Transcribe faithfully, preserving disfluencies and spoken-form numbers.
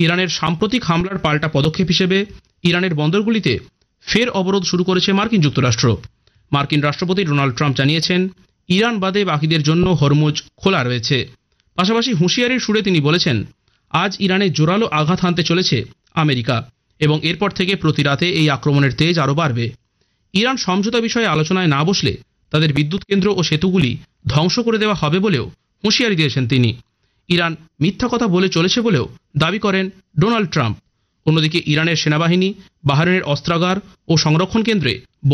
ইরানের সাম্প্রতিক হামলার পাল্টা পদক্ষেপ হিসেবে ইরানের বন্দরগুলিতে ফের অবরোধ শুরু করেছে মার্কিন যুক্তরাষ্ট্র। মার্কিন রাষ্ট্রপতি ডোনাল্ড ট্রাম্প জানিয়েছেন, ইরান বাদে বাকিদের জন্য হরমুজ খোলা রয়েছে। পাশাপাশি হুঁশিয়ারির সুরে তিনি বলেছেন, আজ ইরানে জোরালো আঘাত হানতে চলেছে আমেরিকা এবং এরপর থেকে প্রতি রাতে এই আক্রমণের তেজ আরও বাড়বে। ইরান সমঝোতা বিষয়ে আলোচনায় না বসলে তাদের বিদ্যুৎ কেন্দ্র ও সেতুগুলি ধ্বংস করে দেওয়া হবে বলেও হুঁশিয়ারি দিয়েছেন তিনি। ইরান মিথ্যা কথা বলে চলেছে বলেও দাবি করেন ডোনাল্ড ট্রাম্প। অন্যদিকে ইরানের সেনাবাহিনী বাহরাইনের অস্ত্রাগার ও সংরক্ষণ কেন্দ্রে